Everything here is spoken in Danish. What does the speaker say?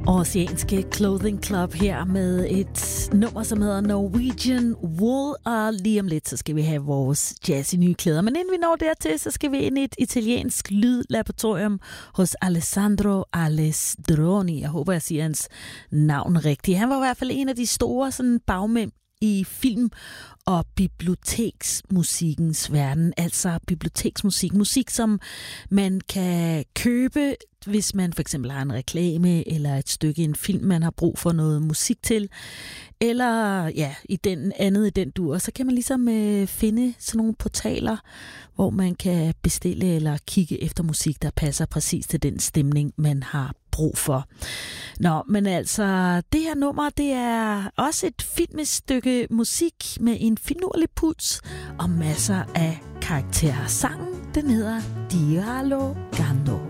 Oceanske Clothing Club her med et nummer, som hedder Norwegian Wool, og lige om lidt, så skal vi have vores jazz i nye klæder. Men inden vi når dertil, så skal vi ind i et italiensk lydlaboratorium hos Alessandro Alessandroni. Jeg håber, jeg siger hans navn rigtigt. Han var i hvert fald en af de store sådan, bagmænd i film- og biblioteksmusikkens verden. Altså biblioteksmusik. Musik, som man kan købe, hvis man for eksempel har en reklame eller et stykke i en film, man har brug for noget musik til. Eller ja, i den dur. Så kan man ligesom finde sådan nogle portaler, hvor man kan bestille eller kigge efter musik, der passer præcis til den stemning, man har brug for. Nå, men altså, det her nummer, det er også et filmisk stykke musik med en finurlig puls og masser af karakterer. Sangen, den hedder Dialogando.